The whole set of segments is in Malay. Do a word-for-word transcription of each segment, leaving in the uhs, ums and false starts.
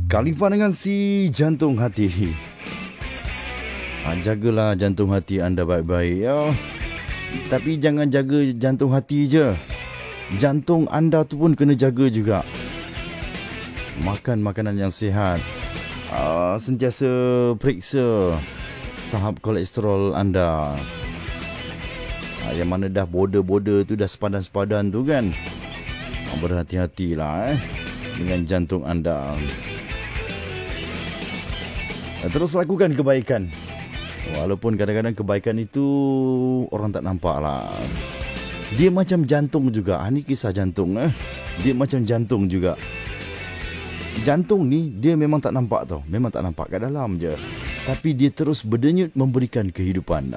Khalifah dengan si jantung hati. Ha, jagalah jantung hati anda baik-baik ya. Tapi jangan jaga jantung hati je. Jantung anda tu pun kena jaga juga. Makan makanan yang sihat. Uh, sentiasa periksa tahap kolesterol anda. Uh, yang mana dah border-border tu dah sepadan-sepadan tu kan. Uh, berhati-hatilah eh dengan jantung anda. Uh, terus lakukan kebaikan. Walaupun kadang-kadang kebaikan itu orang tak nampak lah. Dia macam jantung juga. Ha, ni kisah jantung eh. Dia macam jantung juga. Jantung ni dia memang tak nampak tau. Memang tak nampak kat dalam je. Tapi dia terus berdenyut memberikan kehidupan.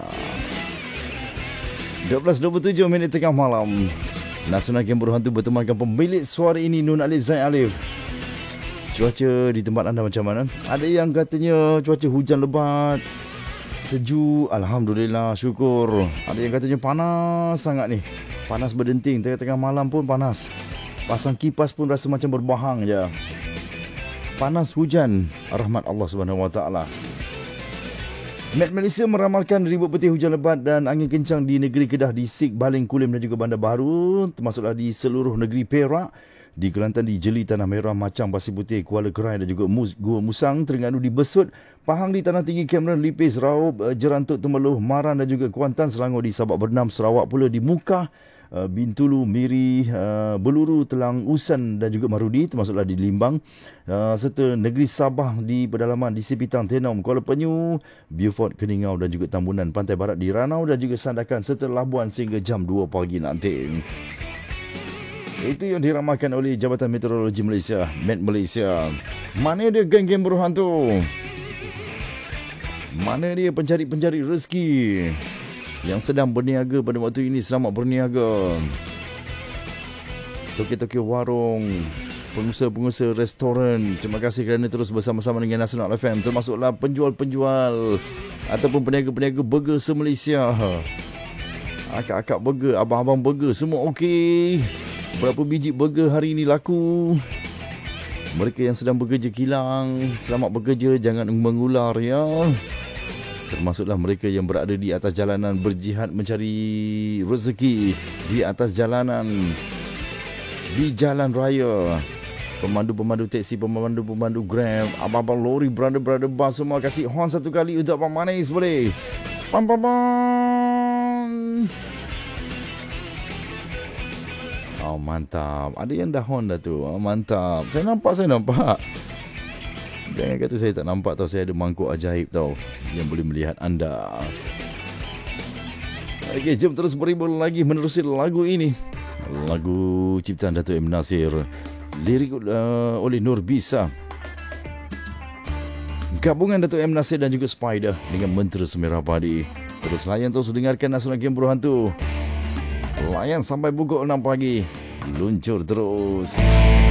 dua belas dua puluh tujuh minit tengah malam. Nasional Game Berhantu bertemankan pemilik suara ini Nun Alif Zain Alif. Cuaca di tempat anda macam mana? Ada yang katanya cuaca hujan lebat. Sejuk, Alhamdulillah, syukur. Ada yang katanya panas sangat ni. Panas berdenting, tengah-tengah malam pun panas. Pasang kipas pun rasa macam berbahang je. Panas hujan, rahmat Allah Subhanahu Wa Taala. Met Malaysia meramalkan ribut peti hujan lebat dan angin kencang di negeri Kedah, di Sik, Baling, Kulim dan juga Bandar Baru, termasuklah di seluruh negeri Perak. Di Kelantan, di Jeli, Tanah Merah, Macang, Pasir Putih, Kuala Kerai dan juga Mus, Gua Musang, Terengganu, di Besut, Pahang, di Tanah Tinggi, Cameron, Lipis, Raub, Jerantuk, Temeloh, Maran dan juga Kuantan, Selangor, di Sabak Bernam, Sarawak pula, di Mukah, Bintulu, Miri, Beluru, Telang, Usan dan juga Marudi, termasuklah di Limbang, serta negeri Sabah di pedalaman di Sipitang, Tenom, Kuala Penyu, Beaufort, Keningau dan juga Tambunan, Pantai Barat di Ranau dan juga Sandakan serta Labuan sehingga jam dua pagi nanti. Itu yang diramalkan oleh Jabatan Meteorologi Malaysia, Met Malaysia. Mana dia geng-geng berhantu? Mana dia pencari-pencari rezeki yang sedang berniaga pada waktu ini? Selamat berniaga. Toki-toki warung, pengusaha-pengusaha restoran, terima kasih kerana terus bersama-sama dengan Nasional F M. Termasuklah penjual-penjual ataupun peniaga-peniaga burger se-Malaysia. Akak-akak burger, abang-abang burger, semua okey. Berapa biji burger hari ini laku? Mereka yang sedang bekerja kilang, selamat bekerja, jangan mengular ya. Termasuklah mereka yang berada di atas jalanan berjihad mencari rezeki di atas jalanan, di jalan raya. Pemandu-pemandu teksi, pemandu-pemandu Grab, abang-abang lori, brother-brother bus, semua kasih horn satu kali untuk Abang Manis boleh. Pam pam pam. Oh, mantap. Ada yang dah horn dah tu. Oh, mantap. Saya nampak, saya nampak. Jangan kata saya tak nampak tau. Saya ada mangkuk ajaib tau yang boleh melihat anda. Okey, jom terus beribul lagi menerusi lagu ini. Lagu ciptaan Dato' M. Nasir. Lirik uh, oleh Nur Bisa. Gabungan Dato' M. Nasir dan juga Spider dengan Mentera Semerah Padi. Terus layan, terus dengarkan Nasional Game Berhantu. Layan sampai pukul enam pagi. Luncur terus.